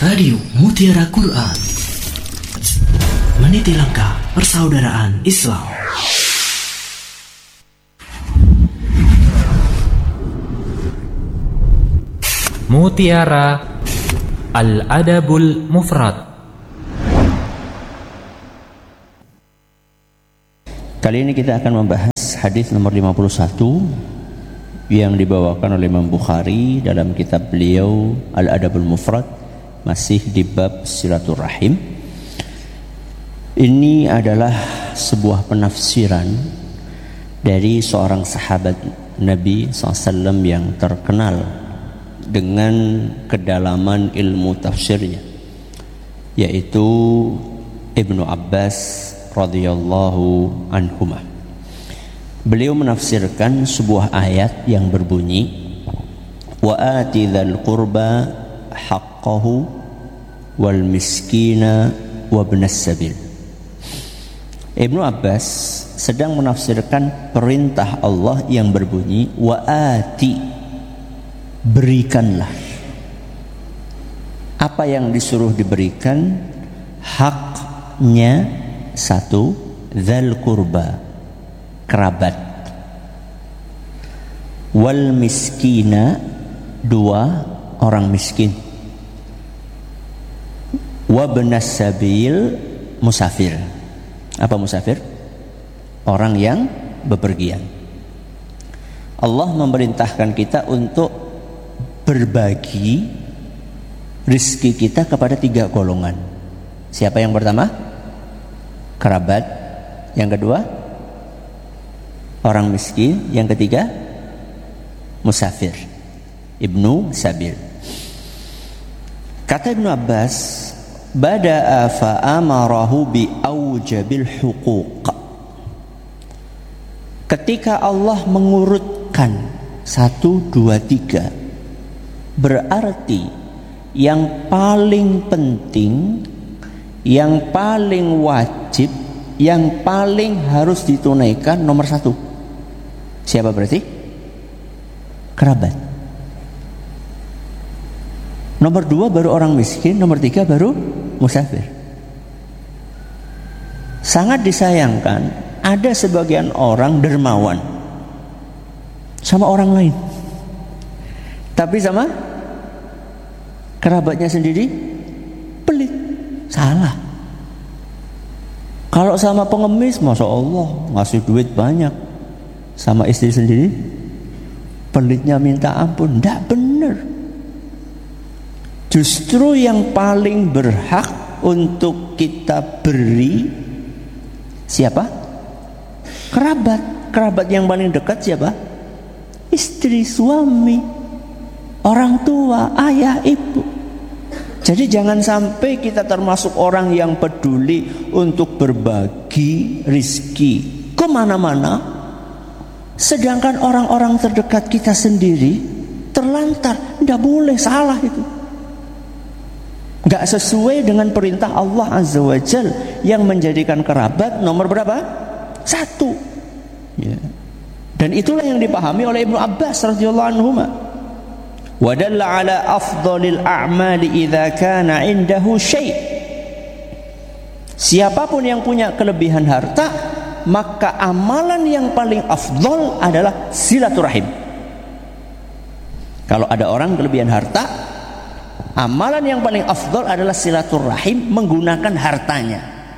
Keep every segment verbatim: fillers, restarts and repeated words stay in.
Radio Mutiara Quran, meniti langkah persaudaraan Islam. Mutiara Al-Adabul Mufrad. Kali ini kita akan membahas hadis nomor lima puluh satu yang dibawakan oleh Imam Bukhari dalam kitab beliau Al-Adabul Mufrad, masih di bab silaturahim. Ini adalah sebuah penafsiran dari seorang sahabat Nabi shallallahu alaihi wasallam yang terkenal dengan kedalaman ilmu tafsirnya, yaitu Ibnu Abbas radhiyallahu anhuma. Beliau menafsirkan sebuah ayat yang berbunyi, wa ati dzal qurba haqqahu wal miskina wa ibnas sabil. Ibnu Abbas sedang menafsirkan perintah Allah yang berbunyi wa ati, berikanlah. Apa yang disuruh diberikan? Haknya satu, dzal qurba, kerabat. Wal miskina, dua, orang miskin. Wa ibnas sabil, musafir. Apa musafir? Orang yang bepergian. Allah memerintahkan kita untuk berbagi rizki kita kepada tiga golongan. Siapa yang pertama? Kerabat. Yang kedua, orang miskin. Yang ketiga, musafir, ibnu sabil. Kata Ibnu Abbas, bada'a fa'amarahu bi aujabil huquq. Ketika Allah mengurutkan satu, dua, tiga, berarti yang paling penting, yang paling wajib, yang paling harus ditunaikan nomor satu. Siapa berarti? Kerabat. Nomor dua baru orang miskin, nomor tiga baru musafir. Sangat disayangkan ada sebagian orang dermawan sama orang lain, tapi sama kerabatnya sendiri pelit. Salah. Kalau sama pengemis, masya Allah ngasih duit banyak, sama istri sendiri pelitnya minta ampun. Tidak benar. Justru yang paling berhak untuk kita beri siapa? Kerabat. Kerabat yang paling dekat siapa? Istri, suami, orang tua, ayah, ibu. Jadi jangan sampai kita termasuk orang yang peduli untuk berbagi rizki kemana-mana, sedangkan orang-orang terdekat kita sendiri terlantar. Tidak boleh, salah itu. Gak sesuai dengan perintah Allah Azza wa Jal yang menjadikan kerabat nomor berapa? Satu. Ya. Dan itulah yang dipahami oleh Ibnu Abbas radhiyallahu anhu. Wa dalla ala afdhalil a'mali idza kana 'indahu syai'. Siapapun yang punya kelebihan harta, maka amalan yang paling afdhal adalah silaturahim. Kalau ada orang kelebihan harta, amalan yang paling afdal adalah silaturahim menggunakan hartanya.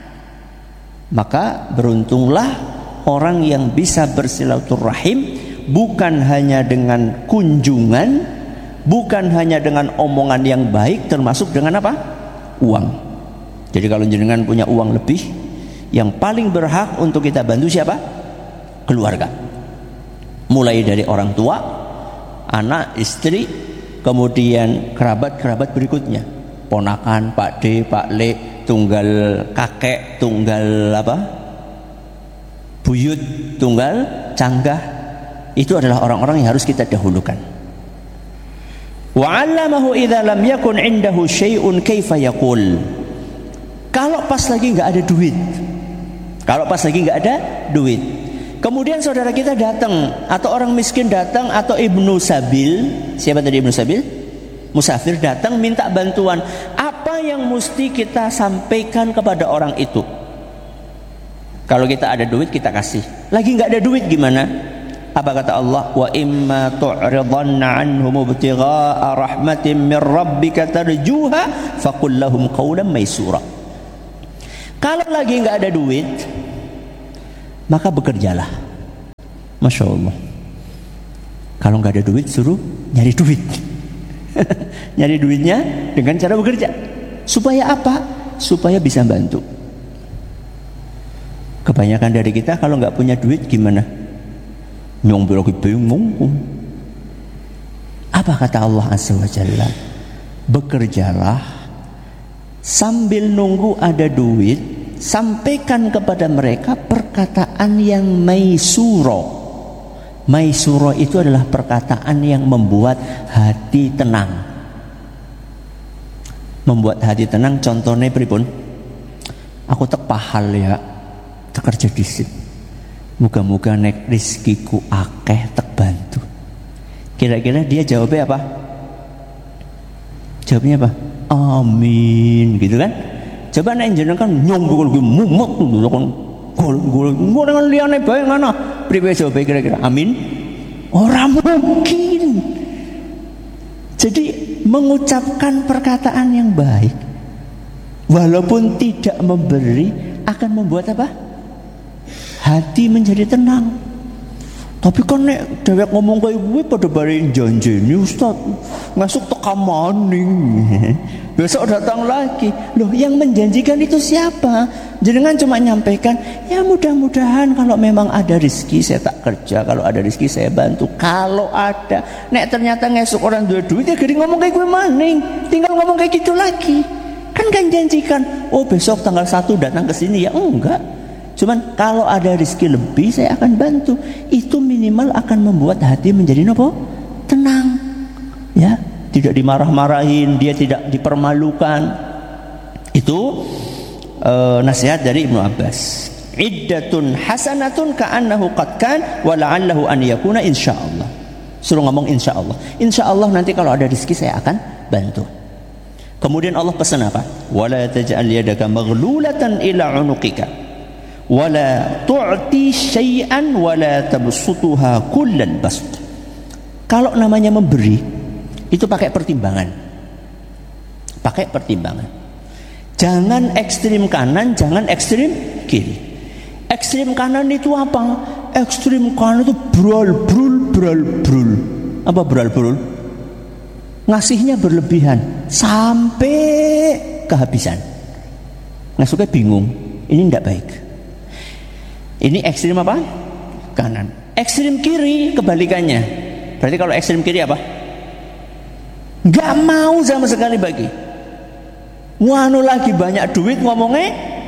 Maka beruntunglah orang yang bisa bersilaturahim bukan hanya dengan kunjungan, bukan hanya dengan omongan yang baik, termasuk dengan apa? Uang. Jadi kalau jenengan punya uang lebih, yang paling berhak untuk kita bantu siapa? Keluarga. Mulai dari orang tua, anak, istri, kemudian kerabat-kerabat berikutnya, ponakan, Pak D, Pak Le, tunggal kakek, tunggal apa? Buyut, tunggal canggah. Itu adalah orang-orang yang harus kita dahulukan. Wa 'allamahu idza lam yakun 'indahu syai'un kaifa yaqul. Kalau pas lagi enggak ada duit. Kalau pas lagi enggak ada duit. Kemudian saudara kita datang, atau orang miskin datang, atau ibnu sabil. Siapa tadi ibnu sabil? Musafir datang minta bantuan. Apa yang mesti kita sampaikan kepada orang itu? Kalau kita ada duit kita kasih. Lagi nggak ada duit gimana? Apa kata Allah? Wa imma tu'ridanna anhum ibtigha'a rahmatin min rabbika tarjuha faqul lahum qawlan maysura. Kalau lagi nggak ada duit, maka bekerjalah. Masya Allah. Kalau nggak ada duit, suruh nyari duit. Nyari duitnya dengan cara bekerja. Supaya apa? Supaya bisa bantu. Kebanyakan dari kita kalau nggak punya duit gimana? Nyong lagi bingung. Apa kata Allah Azza wa Jalla? Bekerjalah sambil nunggu ada duit, sampaikan kepada mereka perkataan yang maisuro. Maisuro itu adalah perkataan yang membuat hati tenang. Membuat hati tenang contohnya pripun? Aku tek pahal ya, tek kerja disit. Moga-moga nek rizkiku akeh tek bantu. Kira-kira dia jawabnya apa? Jawabnya apa? Amin, gitu kan? Coba nek jenengan kan nyong kok mumet lho kan. Gol-gol gol dengan liyane bae ngono. Priwe jawab kira-kira? Amin. Ora mungkin. Jadi mengucapkan perkataan yang baik walaupun tidak memberi akan membuat apa? Hati menjadi tenang. Tapi kan nek dhewek ngomong kayak gue pada bare janjeni Ustaz, masuk teka maning. Besok datang lagi. Loh, yang menjanjikan itu siapa? Jenengan cuma nyampaikan, ya mudah-mudahan kalau memang ada rezeki saya tak kerja, kalau ada rezeki saya bantu. Kalau ada, nek ternyata ngesuk orang dua duit ya gering ngomong kayak gue maning. Tinggal ngomong kayak gitu lagi. Kan kan janjikan, oh besok tanggal satu datang ke sini ya enggak. Cuman kalau ada rezeki lebih saya akan bantu. Itu minimal akan membuat hati menjadi apa? Tenang. Ya, tidak dimarah-marahin, dia tidak dipermalukan. Itu uh, nasihat dari Ibnu Abbas. Iddatun hasanatun ka'annahu qad kan wa la'allahu an yakuna insyaallah. Suruh ngomong insyaallah. Insyaallah nanti kalau ada rezeki saya akan bantu. Kemudian Allah pesan apa? Wala taj'al yadaka maghlulatan ila 'unuqika. Wala tu'ti syai'an wala tabsutuha kullal bast. Kalau namanya memberi itu pakai pertimbangan. Pakai pertimbangan. Jangan ekstrim kanan, jangan ekstrim kiri. Ekstrim kanan itu apa? Ekstrim kanan itu brul brul brul brul. Apa brul brul? Ngasihnya berlebihan sampai kehabisan. Ngasuknya bingung. Ini tidak baik. Ini ekstrim apa? Kanan. Ekstrim kiri kebalikannya. Berarti kalau ekstrim kiri apa? Gak mau sama sekali bagi. Wanu lagi banyak duit ngomongnya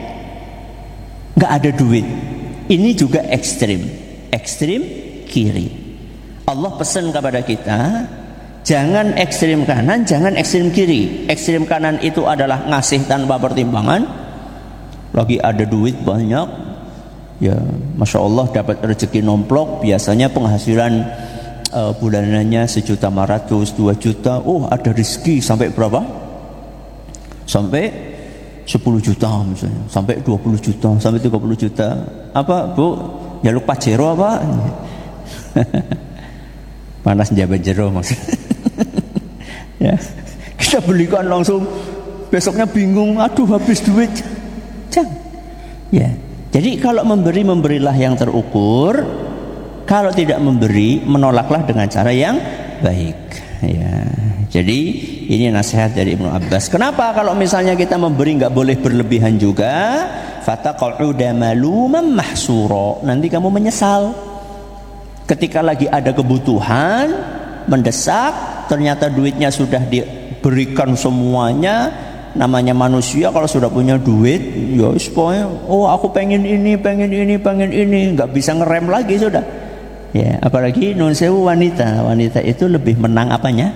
gak ada duit. Ini juga ekstrim. Ekstrim kiri. Allah pesan kepada kita, jangan ekstrim kanan, jangan ekstrim kiri. Ekstrim kanan itu adalah ngasih tanpa pertimbangan. Lagi ada duit banyak, ya Masya Allah dapat rezeki nomplok. Biasanya penghasilan uh, bulanannya sejuta lima ratus, dua juta. Oh ada rezeki sampai berapa? Sampai sepuluh juta misalnya, sampai dua puluh juta, sampai tiga puluh juta. Apa Bu? Jaluk pajero apa? Panas jabat jero maksudnya. Ya, kita belikan langsung, besoknya bingung, aduh habis duit. Jangan. Ya. Jadi kalau memberi, memberilah yang terukur. Kalau tidak memberi, menolaklah dengan cara yang baik. Ya. Jadi ini nasihat dari Ibnu Abbas. Kenapa kalau misalnya kita memberi nggak boleh berlebihan juga? Fataqa'uda maluman mahsura. Nanti kamu menyesal. Ketika lagi ada kebutuhan mendesak, ternyata duitnya sudah diberikan semuanya. Namanya manusia kalau sudah punya duit, ya pokoknya, oh aku pengen ini, pengen ini, pengen ini, nggak bisa ngerem lagi sudah. Ya, apalagi nun sewu wanita, wanita itu lebih menang apanya?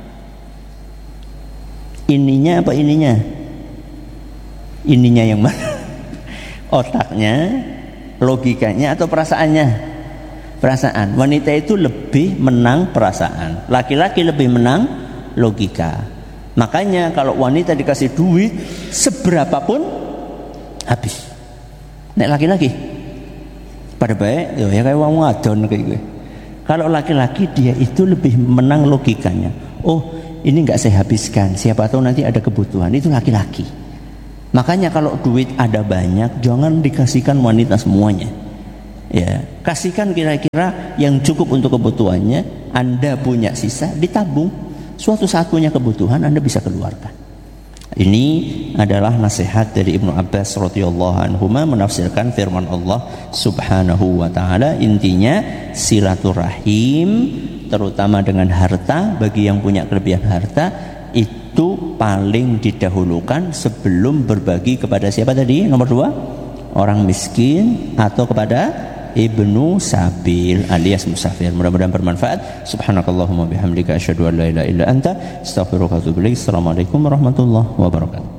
Ininya apa ininya? Ininya yang mana? Otaknya, logikanya atau perasaannya? Perasaan. Wanita itu lebih menang perasaan. Laki-laki lebih menang logika. Makanya kalau wanita dikasih duit seberapapun habis. Nek laki-laki pada baik ya kayak wong wadon kayak gue. Kalau laki-laki dia itu lebih menang logikanya. Oh, ini enggak saya habiskan, siapa tahu nanti ada kebutuhan. Itu laki-laki. Makanya kalau duit ada banyak, jangan dikasihkan wanita semuanya. Ya, kasihkan kira-kira yang cukup untuk kebutuhannya. Anda punya sisa, ditabung. Suatu saat punya kebutuhan, Anda bisa keluarkan. Ini adalah nasihat dari Ibnu Abbas radhiyallahu anhu menafsirkan firman Allah Subhanahu wa taala. Intinya silaturahim terutama dengan harta, bagi yang punya kelebihan harta itu paling didahulukan sebelum berbagi kepada siapa tadi? Nomor dua, orang miskin atau kepada ibnu sabil alias musafir. Mudah-mudahan bermanfaat. Subhanakallahumma bihamdika asyhadu an la ilaha illa anta astaghfiruka wa atubu ilaik. Assalamualaikum warahmatullahi wabarakatuh.